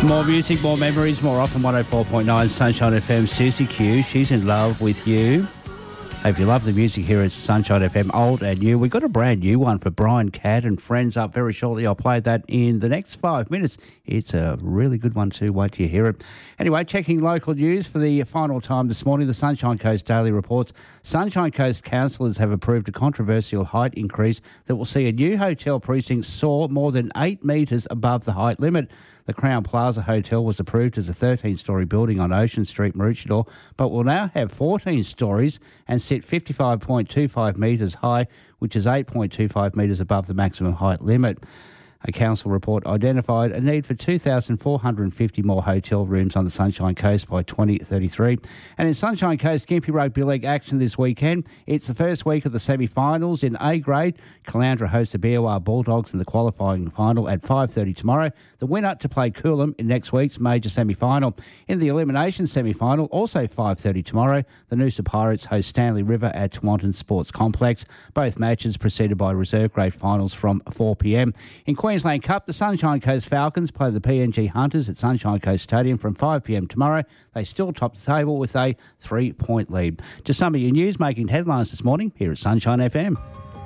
More music, more memories, more often. 104.9 Sunshine FM. Susie Q, she's in love with you. Hope you love the music here at Sunshine FM, old and new. We've got a brand new one for Brian Cadd and friends up very shortly. I'll play that in the next 5 minutes. It's a really good one too. Wait till you hear it. Anyway, checking local news for the final time this morning. The Sunshine Coast Daily reports Sunshine Coast councillors have approved a controversial height increase that will see a new hotel precinct soar more than 8 metres above the height limit. The Crown Plaza Hotel was approved as a 13-storey building on Ocean Street, Maroochydore, but will now have 14 storeys and sit 55.25 metres high, which is 8.25 metres above the maximum height limit. A council report identified a need for 2,450 more hotel rooms on the Sunshine Coast by 2033. And in Sunshine Coast Gympie Rugby League action this weekend, it's the first week of the semi-finals in A grade. Caloundra hosts the BOR Bulldogs in the qualifying final at 5:30 tomorrow. The winner to play Coolum in next week's major semi-final. In the elimination semi-final, also 5:30 tomorrow, the Noosa Pirates host Stanley River at Tewantin Sports Complex. Both matches preceded by reserve grade finals from 4 p.m. In Queensland Cup, the Sunshine Coast Falcons play the PNG Hunters at Sunshine Coast Stadium from 5 p.m. tomorrow. They still top the table with a 3-point lead. Just some of your news making headlines this morning here at Sunshine FM.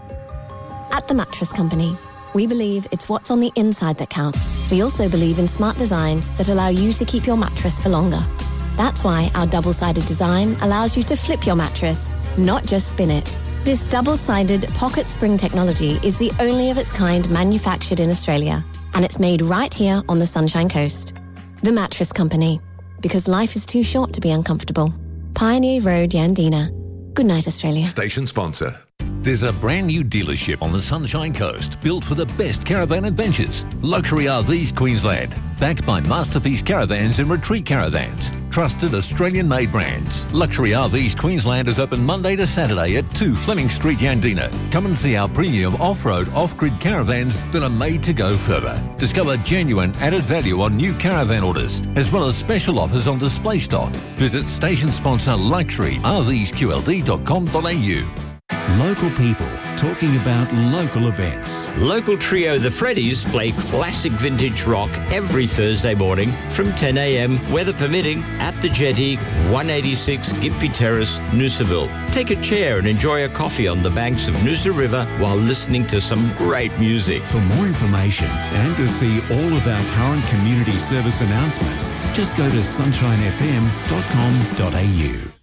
At The Mattress Company, we believe it's what's on the inside that counts. We also believe in smart designs that allow you to keep your mattress for longer. That's why our double-sided design allows you to flip your mattress, not just spin it. This double-sided pocket spring technology is the only of its kind manufactured in Australia, and it's made right here on the Sunshine Coast. The Mattress Company, because life is too short to be uncomfortable. Pioneer Road, Yandina. Good night, Australia. Station sponsor. There's a brand new dealership on the Sunshine Coast built for the best caravan adventures. Luxury RVs Queensland, backed by Masterpiece Caravans and Retreat Caravans. Trusted Australian-made brands. Luxury RVs Queensland is open Monday to Saturday at 2 Fleming Street, Yandina. Come and see our premium off-road, off-grid caravans that are made to go further. Discover genuine added value on new caravan orders, as well as special offers on display stock. Visit station sponsor luxuryrvsqld.com.au. Local people talking about local events. Local trio The Freddies play classic vintage rock every Thursday morning from 10 a.m, weather permitting, at the Jetty, 186 Gympie Terrace, Noosaville. Take a chair and enjoy a coffee on the banks of Noosa River while listening to some great music. For more information and to see all of our current community service announcements, just go to sunshinefm.com.au.